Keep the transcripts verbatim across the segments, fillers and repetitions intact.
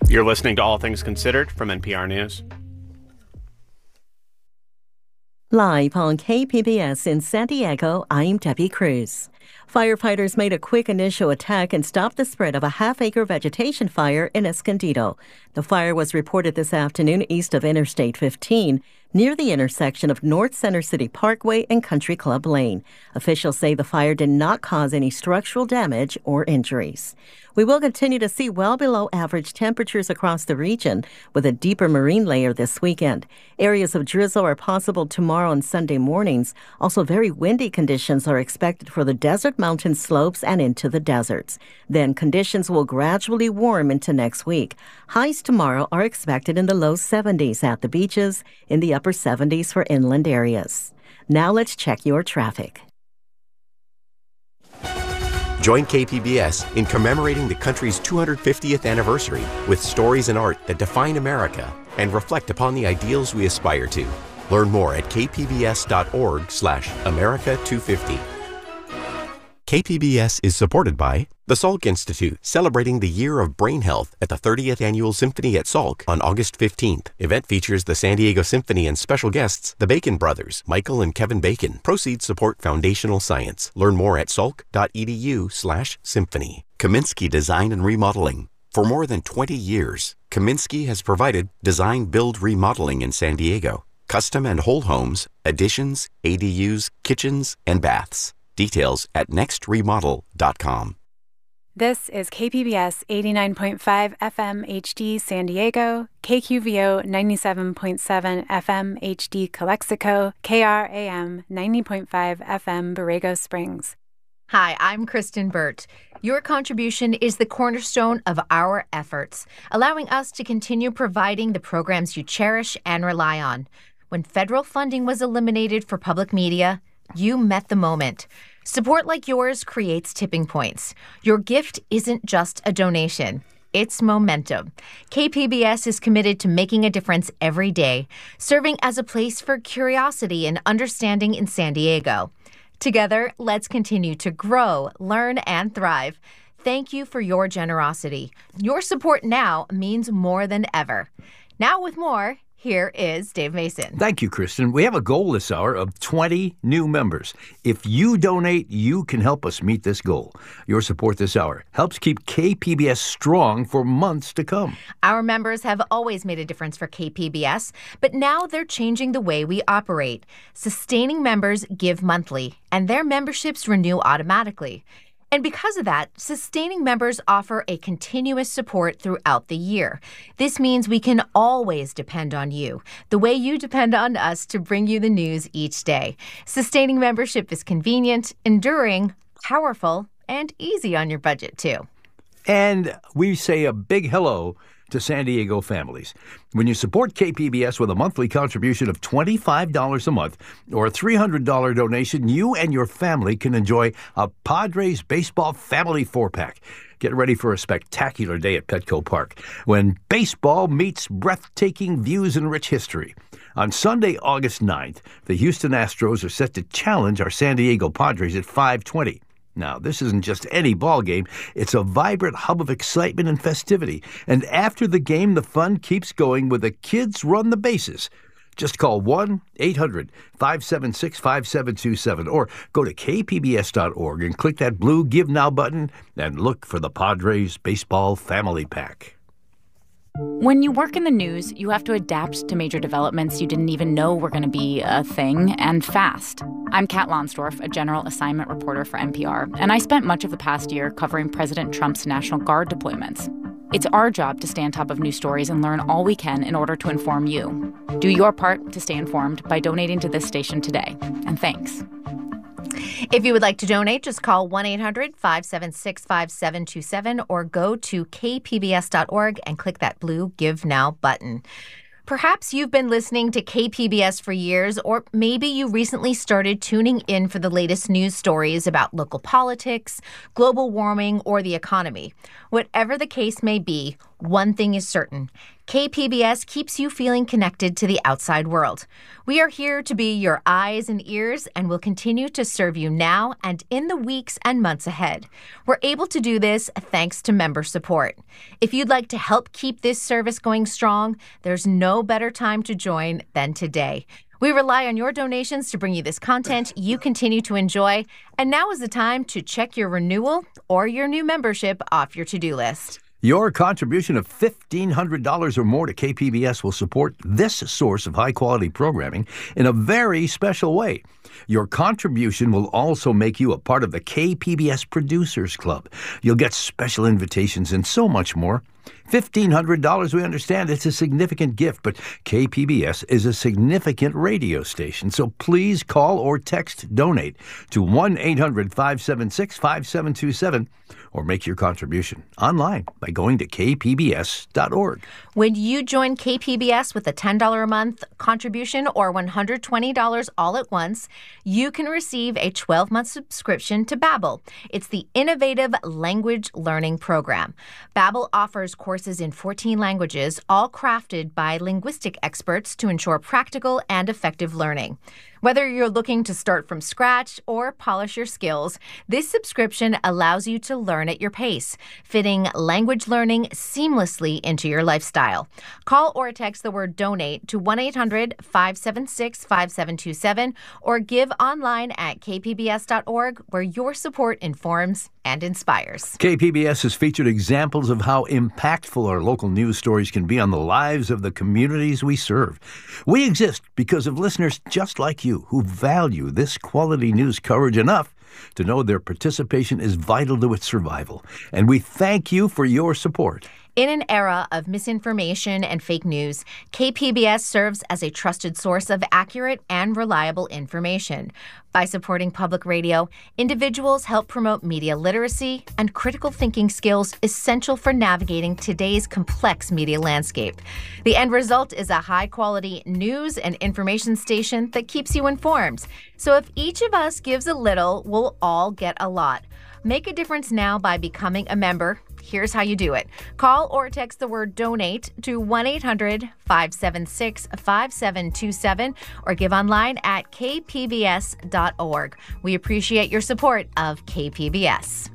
You're listening to All Things Considered from N P R News. Live on K P B S in San Diego, I'm Debbie Cruz. Firefighters made a quick initial attack and stopped the spread of a half-acre vegetation fire in Escondido. The fire was reported this afternoon east of Interstate fifteen, near the intersection of North Center City Parkway and Country Club Lane. Officials say the fire did not cause any structural damage or injuries. We will continue to see well below average temperatures across the region with a deeper marine layer this weekend. Areas of drizzle are possible tomorrow and Sunday mornings. Also, very windy conditions are expected for the desert mountain slopes and into the deserts. Then conditions will gradually warm into next week. Highs tomorrow are expected in the low seventies at the beaches, in the upper seventies for inland areas. Now let's check your traffic. Join K P B S in commemorating the country's two hundred fiftieth anniversary with stories and art that define America and reflect upon the ideals we aspire to. Learn more at kpbs.org slash America 250. K P B S is supported by the Salk Institute, celebrating the year of brain health at the thirtieth Annual Symphony at Salk on August fifteenth. Event features the San Diego Symphony and special guests, the Bacon Brothers, Michael and Kevin Bacon. Proceeds support foundational science. Learn more at salk.edu slash symphony. Kaminsky Design and Remodeling. For more than twenty years, Kaminsky has provided design, build, remodeling in San Diego. Custom and whole homes, additions, A D Us, kitchens, and baths. Details at next remodel dot com. This is K P B S eighty-nine point five F M H D San Diego, K Q V O ninety-seven point seven F M H D Calexico, K R A M ninety point five F M Borrego Springs. Hi, I'm Kristen Burt. Your contribution is the cornerstone of our efforts, allowing us to continue providing the programs you cherish and rely on. When federal funding was eliminated for public media, you met the moment. Support like yours creates tipping points. Your gift isn't just a donation. It's momentum. K P B S is committed to making a difference every day, serving as a place for curiosity and understanding in San Diego. Together, let's continue to grow, learn, and thrive. Thank you for your generosity. Your support now means more than ever. Now with more, here is Dave Mason. Thank you, Kristen. We have a goal this hour of twenty new members. If you donate, you can help us meet this goal. Your support this hour helps keep K P B S strong for months to come. Our members have always made a difference for K P B S, but now they're changing the way we operate. Sustaining members give monthly, and their memberships renew automatically. And because of that, sustaining members offer a continuous support throughout the year. This means we can always depend on you, the way you depend on us to bring you the news each day. Sustaining membership is convenient, enduring, powerful, and easy on your budget, too. And we say a big hello to San Diego families. When you support K P B S with a monthly contribution of twenty-five dollars a month or a three hundred dollars donation, you and your family can enjoy a Padres baseball family four-pack. Get ready for a spectacular day at Petco Park when baseball meets breathtaking views and rich history. On Sunday, August ninth, the Houston Astros are set to challenge our San Diego Padres at five twenty. Now, this isn't just any ball game. It's a vibrant hub of excitement and festivity. And after the game, the fun keeps going with the Kids Run the Bases. Just call one eight hundred five seven six five seven two seven or go to k p b s dot org and click that blue Give Now button and look for the Padres Baseball Family Pack. When you work in the news, you have to adapt to major developments you didn't even know were going to be a thing, and fast. I'm Kat Lonsdorf, a general assignment reporter for N P R, and I spent much of the past year covering President Trump's National Guard deployments. It's our job to stay on top of news stories and learn all we can in order to inform you. Do your part to stay informed by donating to this station today. And thanks. If you would like to donate, just call one eight hundred five seven six five seven two seven or go to k p b s dot org and click that blue Give Now button. Perhaps you've been listening to K P B S for years, or maybe you recently started tuning in for the latest news stories about local politics, global warming, or the economy. Whatever the case may be, One thing is certain. K P B S keeps you feeling connected to the outside world. We are here to be your eyes and ears and will continue to serve you now and in the weeks and months ahead. We're able to do this thanks to member support. If you'd like to help keep this service going strong, there's no better time to join than today. We rely on your donations to bring you this content you continue to enjoy, and now is the time to check your renewal or your new membership off your to-do list. Your contribution of fifteen hundred dollars or more to K P B S will support this source of high-quality programming in a very special way. Your contribution will also make you a part of the K P B S Producers Club. You'll get special invitations and so much more. fifteen hundred dollars, we understand it's a significant gift, but K P B S is a significant radio station, so please call or text DONATE to one eight hundred five seven six five seven two seven or make your contribution online by going to k p b s dot org. When you join K P B S with a ten dollars a month contribution or one hundred twenty dollars all at once, you can receive a twelve-month subscription to Babbel. It's the innovative language learning program. Babbel offers courses in fourteen languages, all crafted by linguistic experts to ensure practical and effective learning. Whether you're looking to start from scratch or polish your skills, this subscription allows you to learn at your pace, fitting language learning seamlessly into your lifestyle. Call or text the word DONATE to one eight hundred five seven six five seven two seven or give online at k p b s dot org, where your support informs and inspires. K P B S has featured examples of how impactful our local news stories can be on the lives of the communities we serve. We exist because of listeners just like you who value this quality news coverage enough to know their participation is vital to its survival. And we thank you for your support. In an era of misinformation and fake news, K P B S serves as a trusted source of accurate and reliable information. By supporting public radio, individuals help promote media literacy and critical thinking skills essential for navigating today's complex media landscape. The end result is a high-quality news and information station that keeps you informed. So if each of us gives a little, we'll all get a lot. Make a difference now by becoming a member. Here's how you do it. Call or text the word DONATE to one eight hundred five seven six five seven two seven or give online at k p b s dot org. We appreciate your support of K P B S.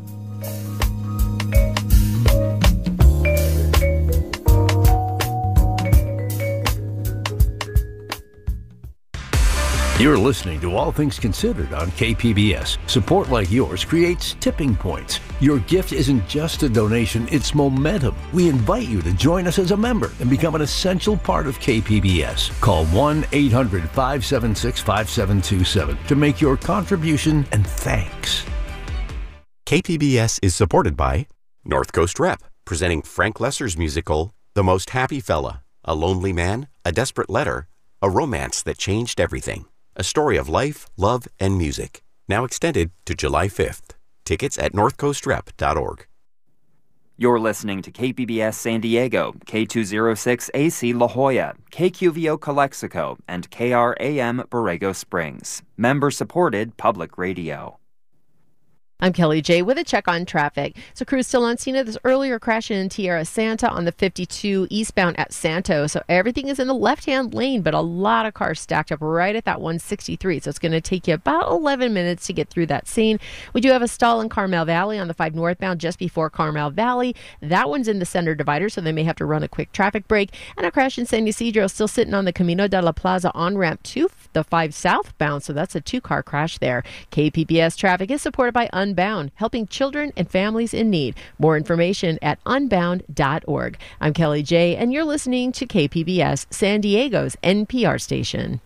You're listening to All Things Considered on K P B S. Support like yours creates tipping points. Your gift isn't just a donation, it's momentum. We invite you to join us as a member and become an essential part of K P B S. Call one eight hundred five seven six five seven two seven to make your contribution, and thanks. K P B S is supported by North Coast Rep, presenting Frank Lesser's musical, The Most Happy Fella, A Lonely Man, A Desperate Letter, A Romance That Changed Everything. A story of life, love, and music. Now extended to July fifth. Tickets at north coast rep dot org. You're listening to K P B S San Diego, K two oh six A C La Jolla, K Q V O Calexico, and K R A M Borrego Springs. Member-supported public radio. I'm Kelly J with a check on traffic. So crews still on scene of this earlier crash in Tierra Santa on the fifty-two eastbound at Santo. So everything is in the left-hand lane, but a lot of cars stacked up right at that one sixty-three. So it's going to take you about eleven minutes to get through that scene. We do have a stall in Carmel Valley on the five northbound just before Carmel Valley. That one's in the center divider, so they may have to run a quick traffic break. And a crash in San Ysidro still sitting on the Camino de la Plaza on-ramp to the five southbound. So that's a two-car crash there. K P B S traffic is supported by Unbound, helping children and families in need. More information at unbound dot org. I'm Kelly J, and you're listening to K P B S, San Diego's N P R station.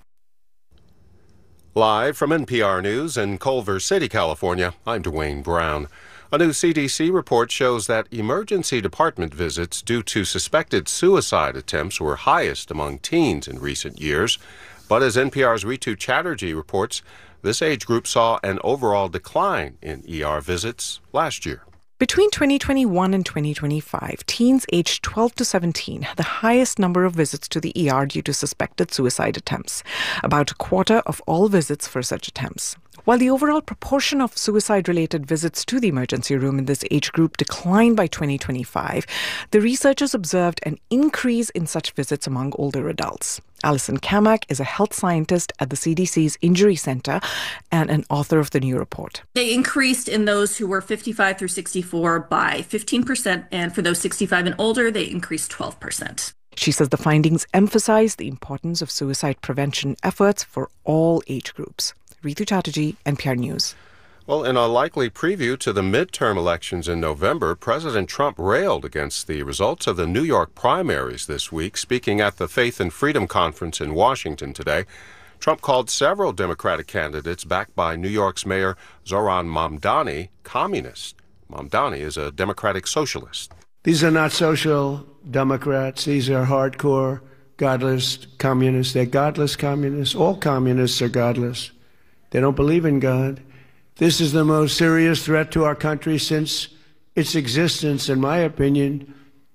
Live from N P R News in Culver City, California, I'm Dwayne Brown. A new C D C report shows that emergency department visits due to suspected suicide attempts were highest among teens in recent years. But as N P R's Ritu Chatterjee reports, this age group saw an overall decline in E R visits last year. Between twenty twenty-one and twenty twenty-five, teens aged twelve to seventeen had the highest number of visits to the E R due to suspected suicide attempts, about a quarter of all visits for such attempts. While the overall proportion of suicide-related visits to the emergency room in this age group declined by twenty twenty-five, the researchers observed an increase in such visits among older adults. Alison Kamak is a health scientist at the C D C's Injury Center and an author of the new report. They increased in those who were fifty-five through sixty-four by fifteen percent, and for those sixty-five and older, they increased twelve percent. She says the findings emphasize the importance of suicide prevention efforts for all age groups. Ritu Chatterjee, N P R News. Well, in a likely preview to the midterm elections in November, President Trump railed against the results of the New York primaries this week. Speaking at the Faith and Freedom Conference in Washington today, Trump called several Democratic candidates backed by New York's Mayor Zohran Mamdani communist. Mamdani is a Democratic socialist. These are not social Democrats. These are hardcore, godless communists. They're godless communists. All communists are godless. They don't believe in God. This is the most serious threat to our country since its existence, in my opinion,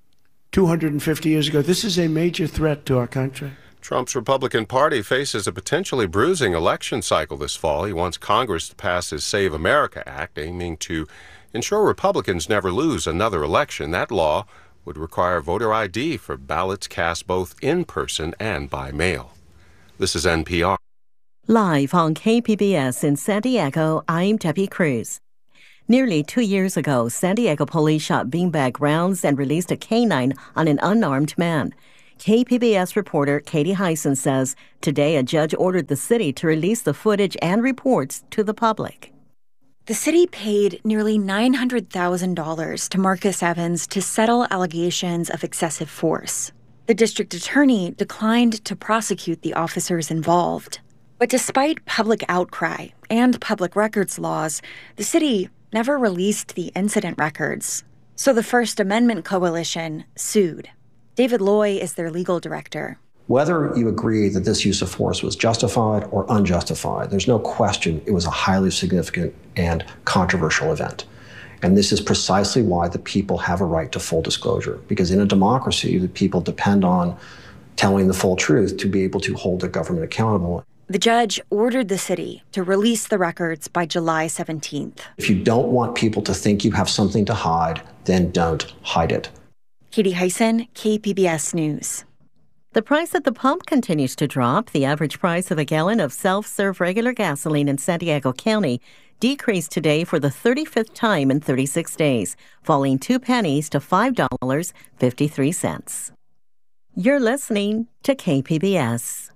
two hundred fifty years ago. This is a major threat to our country. Trump's Republican Party faces a potentially bruising election cycle this fall. He wants Congress to pass his Save America Act, aiming to ensure Republicans never lose another election. That law would require voter I D for ballots cast both in person and by mail. This is N P R. Live on K P B S in San Diego, I'm Debbie Cruz. Nearly two years ago, San Diego police shot beanbag rounds and released a canine on an unarmed man. K P B S reporter Katie Hyson says today a judge ordered the city to release the footage and reports to the public. The city paid nearly nine hundred thousand dollars to Marcus Evans to settle allegations of excessive force. The district attorney declined to prosecute the officers involved. But despite public outcry and public records laws, the city never released the incident records. So the First Amendment Coalition sued. David Loy is their legal director. Whether you agree that this use of force was justified or unjustified, there's no question it was a highly significant and controversial event. And this is precisely why the people have a right to full disclosure, because in a democracy, the people depend on telling the full truth to be able to hold the government accountable. The judge ordered the city to release the records by July seventeenth. If you don't want people to think you have something to hide, then don't hide it. Katie Hyson, K P B S News. The price at the pump continues to drop. The average price of a gallon of self-serve regular gasoline in San Diego County decreased today for the thirty-fifth time in thirty-six days, falling two pennies to five dollars and fifty-three cents. You're listening to K P B S.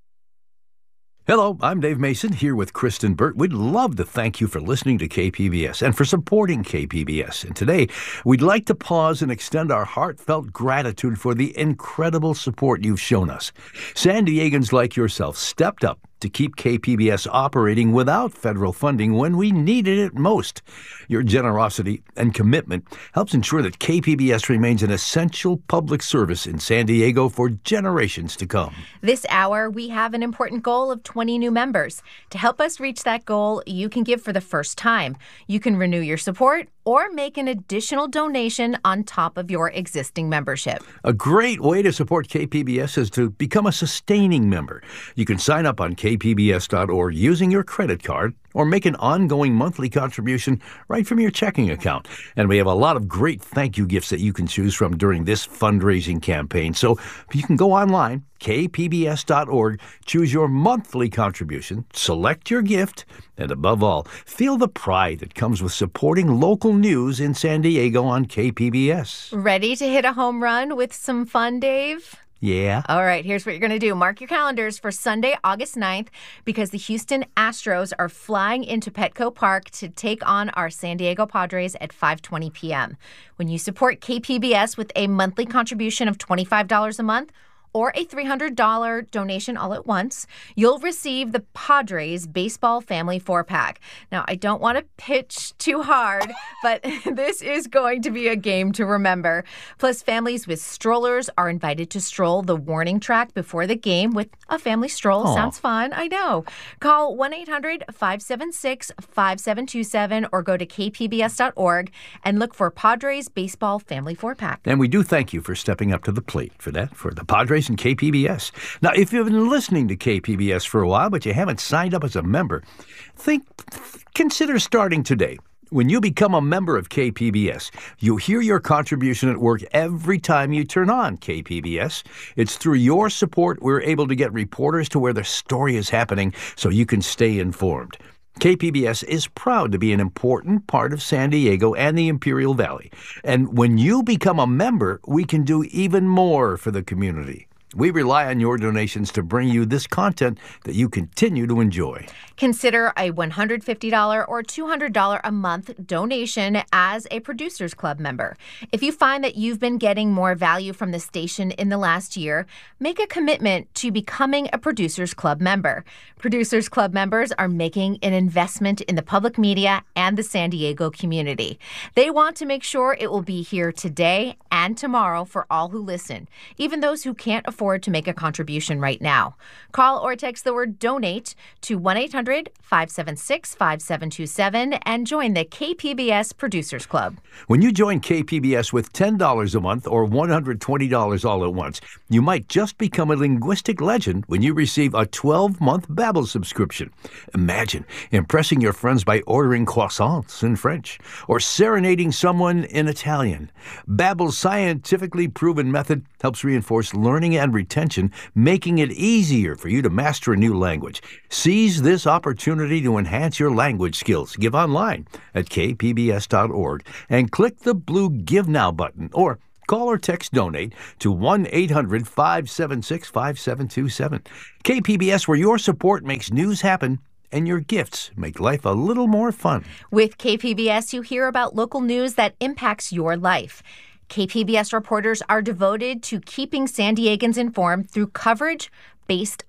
Hello, I'm Dave Mason here with Kristen Burt. We'd love to thank you for listening to K P B S and for supporting K P B S. And today, we'd like to pause and extend our heartfelt gratitude for the incredible support you've shown us. San Diegans like yourself stepped up to keep K P B S operating without federal funding when we needed it most. Your generosity and commitment helps ensure that K P B S remains an essential public service in San Diego for generations to come. This hour, we have an important goal of twenty new members. To help us reach that goal, you can give for the first time. You can renew your support or make an additional donation on top of your existing membership. A great way to support K P B S is to become a sustaining member. You can sign up on K P B S dot org using your credit card or make an ongoing monthly contribution right from your checking account. And we have a lot of great thank you gifts that you can choose from during this fundraising campaign. So you can go online, K P B S dot org, choose your monthly contribution, select your gift, and above all, feel the pride that comes with supporting local news in San Diego on K P B S. Ready to hit a home run with some fun, Dave? Yeah. All right, here's what you're going to do. Mark your calendars for Sunday, August ninth, because the Houston Astros are flying into Petco Park to take on our San Diego Padres at five twenty p.m. When you support K P B S with a monthly contribution of twenty-five dollars a month, or a three hundred dollars donation all at once, you'll receive the Padres Baseball Family four-pack. Now, I don't want to pitch too hard, but this is going to be a game to remember. Plus, families with strollers are invited to stroll the warning track before the game with a family stroll. Aww. Sounds fun, I know. Call one eight hundred five seven six five seven two seven or go to K P B S dot org and look for Padres Baseball Family four-pack. And we do thank you for stepping up to the plate for that, for the Padres station, K P B S. Now, if you've been listening to K P B S for a while, but you haven't signed up as a member, think, consider starting today. When you become a member of K P B S, you'll hear your contribution at work every time you turn on K P B S. It's through your support we're able to get reporters to where the story is happening so you can stay informed. K P B S is proud to be an important part of San Diego and the Imperial Valley. And when you become a member, we can do even more for the community. We rely on your donations to bring you this content that you continue to enjoy. Consider a one hundred fifty dollars or two hundred dollars a month donation as a Producers Club member. If you find that you've been getting more value from the station in the last year, make a commitment to becoming a Producers Club member. Producers Club members are making an investment in the public media and the San Diego community. They want to make sure it will be here today and tomorrow for all who listen, even those who can't afford to make a contribution right now. Call or text the word donate to one eight hundred five seven six five seven two seven and join the K P B S Producers Club. When you join K P B S with ten dollars a month or one hundred twenty dollars all at once, you might just become a linguistic legend when you receive a twelve-month Babbel subscription. Imagine impressing your friends by ordering croissants in French or serenading someone in Italian. Babbel's scientifically proven method helps reinforce learning and retention, making it easier for you to master a new language. Seize this opportunity to enhance your language skills. Give online at k p b s dot org and click the blue Give Now button or call or text donate to one eight hundred five seven six five seven two seven. K P B S, where your support makes news happen and your gifts make life a little more fun. With K P B S, you hear about local news that impacts your life. K P B S reporters are devoted to keeping San Diegans informed through coverage based